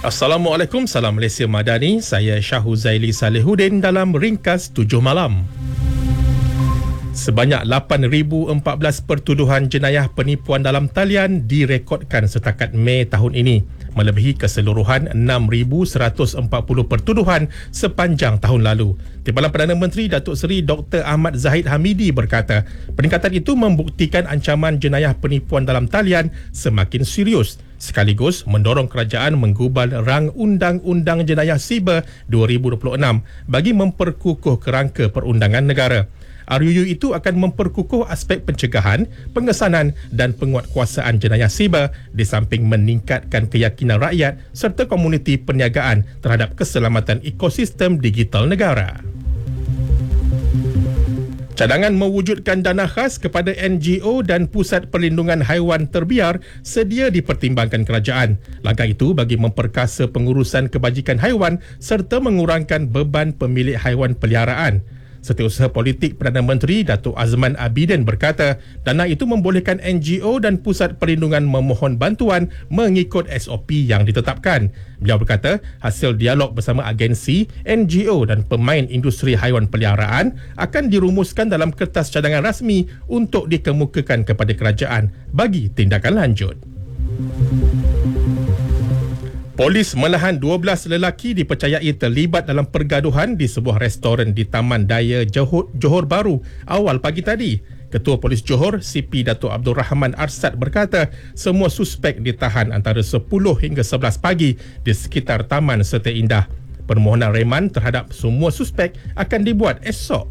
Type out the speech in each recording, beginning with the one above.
Assalamualaikum, salam Malaysia Madani. Saya Syahuzaili Salihuddin dalam Ringkas 7 Malam. Sebanyak 8,014 pertuduhan jenayah penipuan dalam talian direkodkan setakat Mei tahun ini, melebihi keseluruhan 6,140 pertuduhan sepanjang tahun lalu. Timbalan Perdana Menteri Datuk Seri Dr. Ahmad Zahid Hamidi berkata, peningkatan itu membuktikan ancaman jenayah penipuan dalam talian semakin serius, sekaligus mendorong kerajaan menggubal rang Undang-Undang Jenayah Siber 2026 bagi memperkukuh kerangka perundangan negara. RUU itu akan memperkukuh aspek pencegahan, pengesanan dan penguatkuasaan jenayah siber di samping meningkatkan keyakinan rakyat serta komuniti perniagaan terhadap keselamatan ekosistem digital negara. Cadangan mewujudkan dana khas kepada NGO dan Pusat Perlindungan Haiwan Terbiar sedia dipertimbangkan kerajaan. Langkah itu bagi memperkasa pengurusan kebajikan haiwan serta mengurangkan beban pemilik haiwan peliharaan. Setiausaha Politik Perdana Menteri Datuk Azman Abidin berkata, dana itu membolehkan NGO dan Pusat Perlindungan memohon bantuan mengikut SOP yang ditetapkan. Beliau berkata, hasil dialog bersama agensi, NGO dan pemain industri haiwan peliharaan akan dirumuskan dalam kertas cadangan rasmi untuk dikemukakan kepada kerajaan bagi tindakan lanjut. Polis menahan 12 lelaki dipercayai terlibat dalam pergaduhan di sebuah restoran di Taman Daya Johor Bahru awal pagi tadi. Ketua Polis Johor, CP Datuk Abdul Rahman Arsad berkata, semua suspek ditahan antara 10 hingga 11 pagi di sekitar Taman Serta Indah. Permohonan reman terhadap semua suspek akan dibuat esok.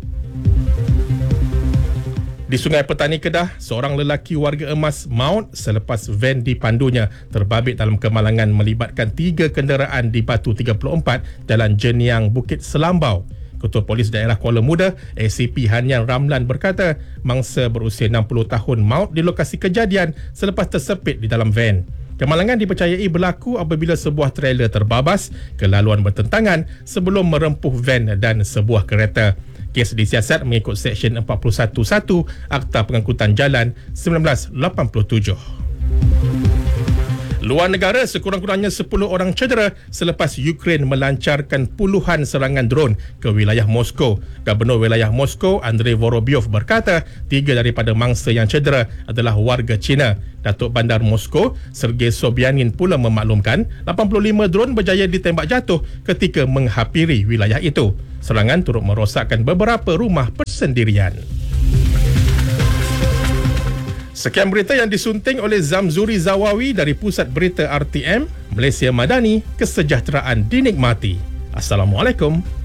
Di Sungai Petani Kedah, seorang lelaki warga emas maut selepas van dipandunya terbabit dalam kemalangan melibatkan 3 kenderaan di Batu 34, Jalan Jeniang, Bukit Selambau. Ketua Polis Daerah Kuala Muda, ACP Hanian Ramlan berkata, mangsa berusia 60 tahun maut di lokasi kejadian selepas tersepit di dalam van. Kemalangan dipercayai berlaku apabila sebuah trailer terbabas ke laluan bertentangan sebelum merempuh van dan sebuah kereta. Kes disiasat mengikut Seksyen 41.1 Akta Pengangkutan Jalan 1987. Luar negara, sekurang-kurangnya 10 orang cedera selepas Ukraine melancarkan puluhan serangan drone ke wilayah Moskow. Gubernur wilayah Moskow, Andrei Vorobyov berkata, 3 daripada mangsa yang cedera adalah warga Cina. Datuk Bandar Moskow, Sergei Sobyanin pula memaklumkan 85 drone berjaya ditembak jatuh ketika menghampiri wilayah itu. Serangan turut merosakkan beberapa rumah persendirian. Sekian berita yang disunting oleh Zamzuri Zawawi dari Pusat Berita RTM, Malaysia Madani, kesejahteraan dinikmati. Assalamualaikum.